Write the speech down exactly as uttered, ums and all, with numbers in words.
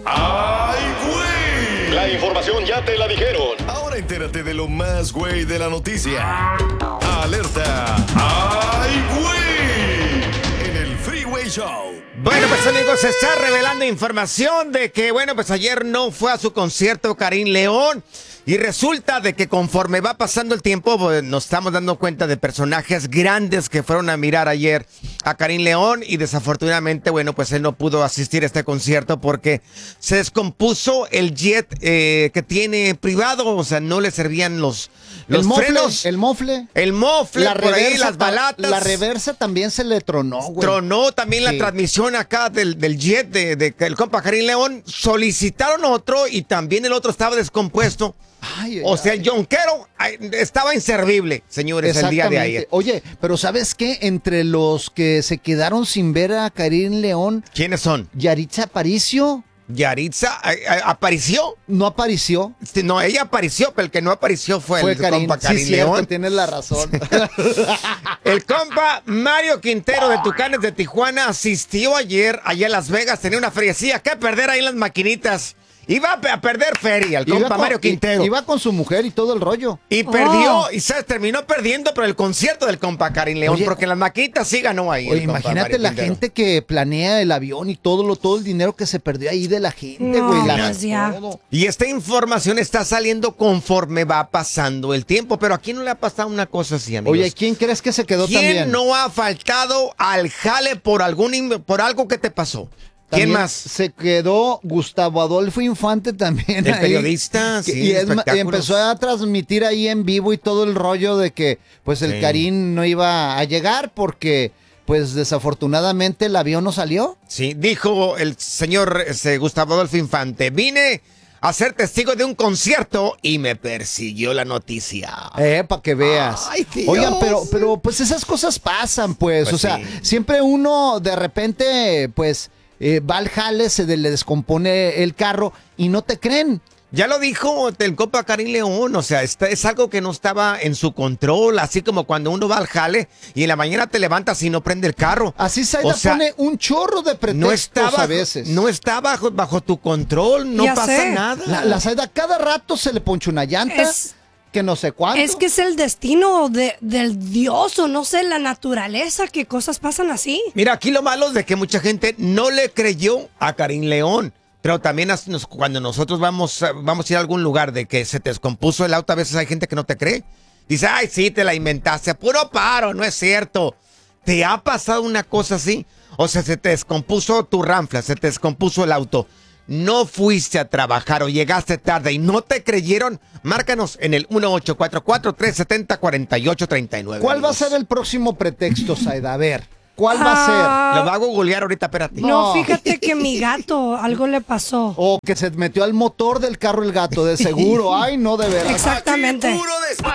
¡Ay, güey! La información ya te la dijeron. Ahora entérate de lo más güey de la noticia. Alerta. ¡Ay, güey! En el Freeway Show. Bueno, pues amigos, se está revelando información de que, bueno, pues ayer no fue a su concierto Karim León. Y resulta de que conforme va pasando el tiempo, pues, nos estamos dando cuenta de personajes grandes que fueron a mirar ayer a Karim León. Y desafortunadamente, bueno, pues él no pudo asistir a este concierto porque se descompuso el jet eh, que tiene privado. O sea, no le servían los, los el mofle, frenos. El mofle. El mofle, la por reversa, ahí, las balatas. La reversa también se le tronó, güey. Tronó también Sí. la transmisión acá del, del jet de, de, de el compa Karim León. Solicitaron otro y también el otro estaba descompuesto. Ay, O sea, ay. el yonquero ay, estaba inservible, señores, el día de ayer. Oye, pero ¿sabes qué? Entre los que se quedaron sin ver a Karim León, ¿Quiénes son? Yaritza Aparicio Yaritza ay, ay, apareció. no apareció. Este, No, ella apareció, pero el que no apareció fue, Fue el Karim. compa Sí, Karim cierto, León. tienes la razón. El compa Mario Quintero de Tucanes de Tijuana asistió ayer allá a Las Vegas, tenía una feriecilla que perder ahí en las maquinitas. Iba a pe- a perder feria el Iba compa con- Mario Quintero. i- Iba con su mujer y todo el rollo. Y perdió, y se terminó perdiendo, pero el concierto del compa Karim León, Oye, porque en las maquinitas sí ganó ahí. Oye, el compa imagínate Mario la Quintero. gente que planea el avión y todo lo, todo el dinero que se perdió ahí de la gente, No, güey. la- pues ya. todo. Y esta información está saliendo conforme va pasando el tiempo, pero ¿a quién no le ha pasado una cosa así, amigos? Oye, ¿quién crees que se quedó ¿Quién también? no ha faltado al jale por algún in- por algo que te pasó? ¿Quién También más? Se quedó Gustavo Adolfo Infante también. El ahí, periodista, que- sí, y, es ma- y espectáculos. empezó a transmitir ahí en vivo y todo el rollo de que pues el Sí. Karim no iba a llegar porque pues desafortunadamente el avión no salió. Sí, dijo el señor este, Gustavo Adolfo Infante, vine a ser testigo de un concierto y me persiguió la noticia. Eh, para que veas. Ay, Dios. Oigan, pero, pero pues esas cosas pasan, pues. Pues o sea, sí. siempre uno de repente, pues, eh, va al jale, se de- le descompone el carro y no te creen. Ya lo dijo el compa Karim León, o sea, está- es algo que no estaba en su control, así como cuando uno va al jale y en la mañana te levantas y no prende el carro. Así Saida O sea, pone un chorro de pretextos no está bajo, a veces. no está bajo, bajo tu control, no Ya pasa sé. nada. La, la Saida cada rato se le poncha una llanta, Es- que no sé cuánto. Es que es el destino de, del Dios o no sé, la naturaleza, que cosas pasan así. Mira, aquí lo malo es de que mucha gente no le creyó a Karim León. Pero también as- nos- cuando nosotros vamos, a- vamos a ir a algún lugar de que se te descompuso el auto, a veces hay gente que no te cree. Dice, ay, sí, te la inventaste. A puro paro, no es cierto. ¿Te ha pasado una cosa así? O sea, se te descompuso tu ranfla, se te descompuso el auto. No fuiste a trabajar o llegaste tarde y no te creyeron. Márcanos en el uno ocho cuatro cuatro, tres siete cero, cuatro ocho tres nueve. ¿Cuál va a ser el próximo pretexto, Saida? A ver, ¿cuál va a ser? Ah, Lo va a googlear ahorita, espérate. No, No. fíjate que mi gato algo le pasó. O que se metió al motor del carro el gato, de seguro. Ay, no, de veras. Exactamente. Aquí puro des-